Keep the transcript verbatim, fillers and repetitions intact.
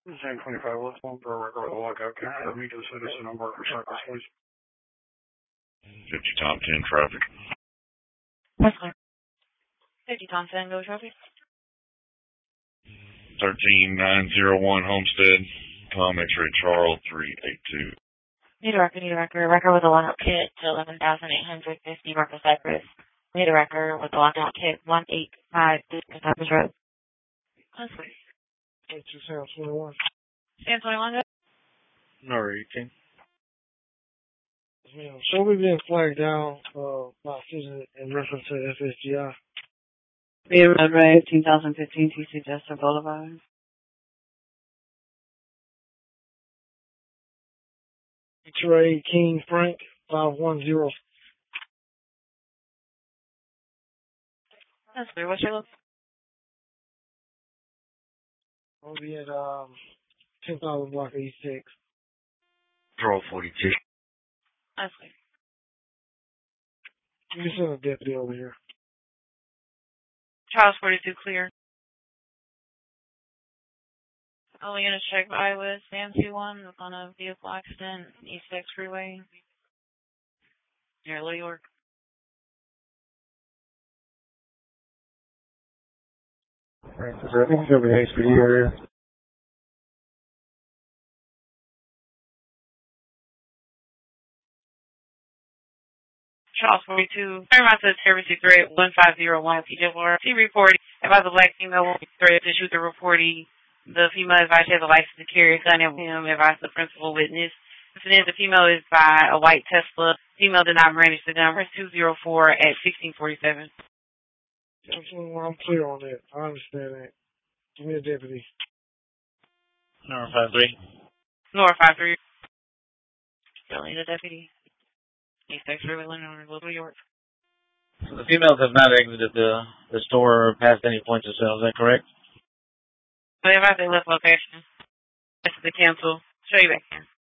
Same twenty-five West one for a record with a lockout. Can I meet a citizen on Barker Cypress, please? fifty Tom ten traffic. That's clear. fifty Tom ten, go traffic. thirteen nine oh one Homestead, Tom X-ray Charles three eight two. Need a record, need a record. Record with a lockout kit to eleven thousand eight hundred fifty Barker Cypress. Need a record with a lockout kit one eight five Cypress Road. That's clear. Two Sam twenty-one. Sam twenty-one, go. No, eighteen. Yeah, so we've been flagged down uh, by Susan in reference to F S G I. Be Road Road, two thousand fifteen T C Jester Boulevard. Trey King Frank five one zero. That's clear. What's your look? I'll be at um, ten thousand block eighty-six. Patrol forty-two. That's clear. You can send a deputy over here. Charles forty-two, clear. Only gonna check by with Sam two one on a vehicle accident, East X Freeway, near Little York. Right, so I think it's over the H P D area. Charles forty-two, turn around to the Terry Secret one five zero one P J four. She reported about the black female will be threatened to shoot the reportee. The female advised she has a license to carry a gun and him advised the principal witness. Incident, the female is by a white Tesla. Female did not brandish the gun. Press two zero four at sixteen forty-seven. I'm clear on that. I understand that. Give me a deputy. Number five three. Nora five three. Still need a deputy. East X Freeway, Little York. So the females have not exited the the store or passed any points of sale. Is that correct? But if I say left location, this is the cancel. Show you back here.